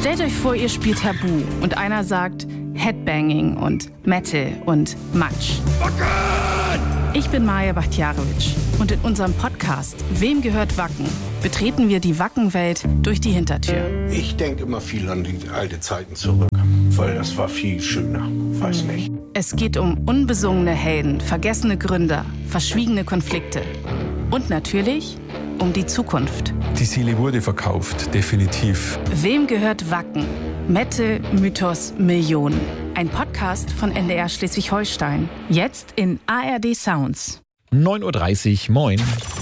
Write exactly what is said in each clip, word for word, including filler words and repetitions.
Stellt euch vor, ihr spielt Tabu und einer sagt Headbanging und Metal und Matsch. Ich bin Maja Bachtjarowitsch und in unserem Podcast Wem gehört Wacken? Betreten wir die Wackenwelt durch die Hintertür. Ich denke immer viel an die alten Zeiten zurück, weil das war viel schöner. Weiß nicht. Es geht um unbesungene Helden, vergessene Gründer, verschwiegene Konflikte und natürlich um die Zukunft. Die Seele wurde verkauft, definitiv. Wem gehört Wacken? Metal, Mythos, Millionen. Ein Podcast von N D R Schleswig-Holstein. Jetzt in A R D Sounds. neun Uhr dreißig, moin.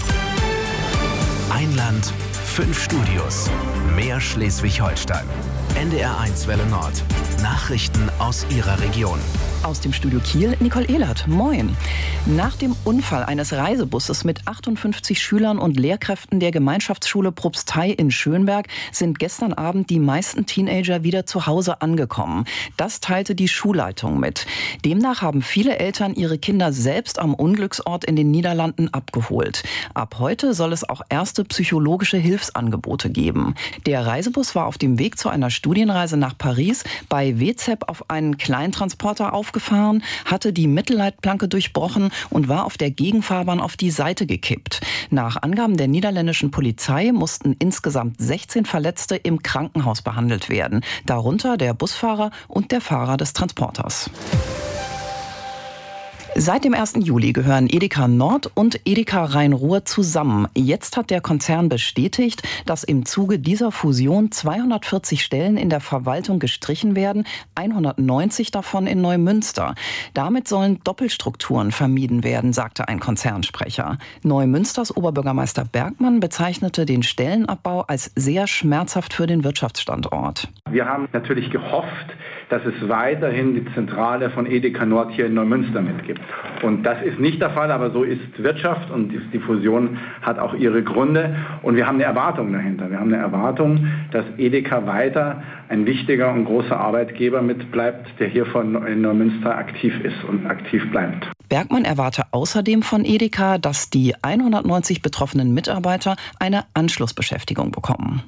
Ein Land, fünf Studios. Mehr Schleswig-Holstein. N D R eins Welle Nord. Nachrichten aus Ihrer Region. Aus dem Studio Kiel, Nicole Ehlert. Moin. Nach dem Unfall eines Reisebusses mit achtundfünfzig Schülern und Lehrkräften der Gemeinschaftsschule Propstei in Schönberg sind gestern Abend die meisten Teenager wieder zu Hause angekommen. Das teilte die Schulleitung mit. Demnach haben viele Eltern ihre Kinder selbst am Unglücksort in den Niederlanden abgeholt. Ab heute soll es auch erste psychologische Hilfsangebote geben. Der Reisebus war auf dem Weg zu einer Studienreise nach Paris bei W Z E P auf einen Kleintransporter auf gefahren, hatte die Mittelleitplanke durchbrochen und war auf der Gegenfahrbahn auf die Seite gekippt. Nach Angaben der niederländischen Polizei mussten insgesamt sechzehn Verletzte im Krankenhaus behandelt werden, darunter der Busfahrer und der Fahrer des Transporters. Seit dem ersten Juli gehören Edeka Nord und Edeka Rhein-Ruhr zusammen. Jetzt hat der Konzern bestätigt, dass im Zuge dieser Fusion zweihundertvierzig Stellen in der Verwaltung gestrichen werden, hundertneunzig davon in Neumünster. Damit sollen Doppelstrukturen vermieden werden, sagte ein Konzernsprecher. Neumünsters Oberbürgermeister Bergmann bezeichnete den Stellenabbau als sehr schmerzhaft für den Wirtschaftsstandort. Wir haben natürlich gehofft, dass es weiterhin die Zentrale von Edeka Nord hier in Neumünster mitgibt. Und das ist nicht der Fall, aber so ist Wirtschaft und die Fusion hat auch ihre Gründe. Und wir haben eine Erwartung dahinter. Wir haben eine Erwartung, dass Edeka weiter ein wichtiger und großer Arbeitgeber mitbleibt, der hier von Neumünster aktiv ist und aktiv bleibt. Bergmann erwarte außerdem von Edeka, dass die hundertneunzig betroffenen Mitarbeiter eine Anschlussbeschäftigung bekommen.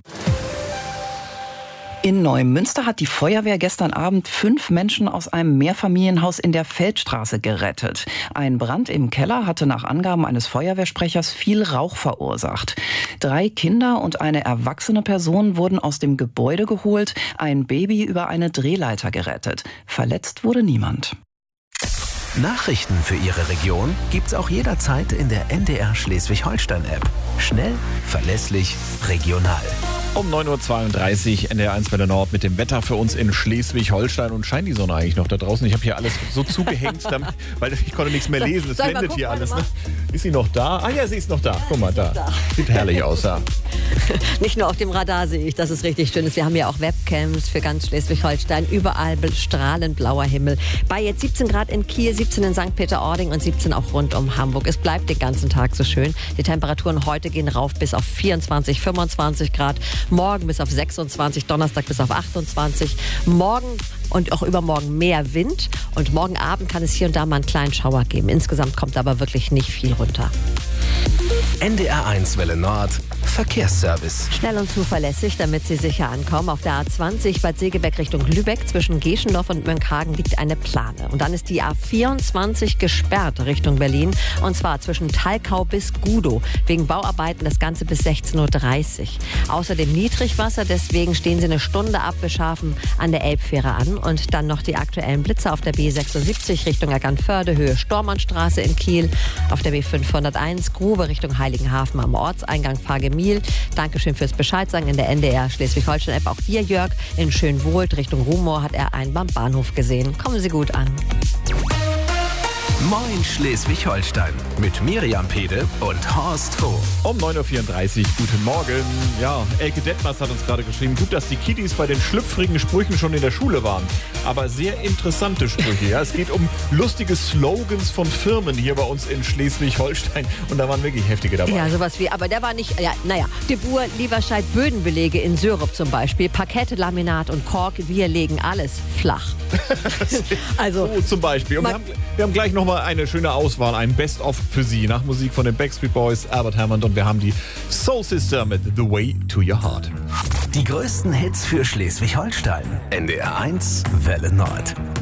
In Neumünster hat die Feuerwehr gestern Abend fünf Menschen aus einem Mehrfamilienhaus in der Feldstraße gerettet. Ein Brand im Keller hatte nach Angaben eines Feuerwehrsprechers viel Rauch verursacht. Drei Kinder und eine erwachsene Person wurden aus dem Gebäude geholt, ein Baby über eine Drehleiter gerettet. Verletzt wurde niemand. Nachrichten für Ihre Region gibt's auch jederzeit in der N D R Schleswig-Holstein-App. Schnell, verlässlich, regional. Um neun Uhr zweiunddreißig, N D R eins Welle Nord mit dem Wetter für uns in Schleswig-Holstein. Und scheint die Sonne eigentlich noch da draußen? Ich habe hier alles so zugehängt, damit, weil ich konnte nichts mehr lesen. Es blendet gucken, hier alles. Ne? Ist sie noch da? Ah ja, sie ist noch da. Guck mal, da. da. Sieht herrlich aus, ja. Nicht nur auf dem Radar sehe ich, dass es richtig schön ist. Wir haben ja auch Webcams für ganz Schleswig-Holstein. Überall strahlend blauer Himmel. Bei jetzt siebzehn Grad in Kiel, siebzehn in Sankt Peter-Ording und siebzehn auch rund um Hamburg. Es bleibt den ganzen Tag so schön. Die Temperaturen heute gehen rauf bis auf vierundzwanzig, fünfundzwanzig Grad. Morgen bis auf sechsundzwanzig, Donnerstag bis auf achtundzwanzig. Morgen und auch übermorgen mehr Wind. Und morgen Abend kann es hier und da mal einen kleinen Schauer geben. Insgesamt kommt aber wirklich nicht viel runter. N D R eins Welle Nord, Verkehrsservice. Schnell und zuverlässig, damit Sie sicher ankommen. Auf der A zwanzig Bad Segeberg Richtung Lübeck zwischen Geschendorf und Mönckehagen liegt eine Plane. Und dann ist die A vierundzwanzig gesperrt Richtung Berlin. Und zwar zwischen Thalkau bis Gudow. Wegen Bauarbeiten das Ganze bis sechzehn Uhr dreißig. Außerdem Niedrigwasser, deswegen stehen Sie eine Stunde abgeschaffen an der Elbfähre an. Und dann noch die aktuellen Blitze auf der B sechsundsiebzig Richtung Eckernförde, Höhe Stormannstraße in Kiel. Auf der B fünfhunderteins Grube Richtung Heiligenhafen am Ortseingang Fagemil. Dankeschön fürs Bescheidsagen in der N D R Schleswig-Holstein-App. Auch dir, Jörg, in Schönwohlt Richtung Rumohr hat er einen beim Bahnhof gesehen. Kommen Sie gut an. Moin Schleswig-Holstein mit Miriam Pede und Horst Hof. Um neun Uhr vierunddreißig, guten Morgen. Ja, Elke Detmers hat uns gerade geschrieben, gut, dass die Kiddies bei den schlüpfrigen Sprüchen schon in der Schule waren. Aber sehr interessante Sprüche. Ja. Es geht um lustige Slogans von Firmen hier bei uns in Schleswig-Holstein. Und da waren wirklich heftige dabei. Ja, sowas wie, aber der war nicht, ja, naja, De Boer, Lieberscheid, Bödenbelege in Syrup zum Beispiel, Parkette, Laminat und Kork, wir legen alles flach. Also, so zum Beispiel. Und wir haben, wir haben gleich noch mal mal eine schöne Auswahl, ein Best-of für Sie nach Musik von den Backstreet Boys, Albert Hammond und wir haben die Soul Sister mit The Way to Your Heart. Die größten Hits für Schleswig-Holstein. N D R eins Welle Nord.